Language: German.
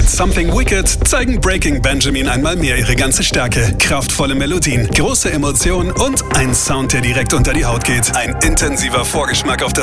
Mit Something Wicked zeigen Breaking Benjamin einmal mehr ihre ganze Stärke. Kraftvolle Melodien, große Emotionen und ein Sound, der direkt unter die Haut geht. Ein intensiver Vorgeschmack auf das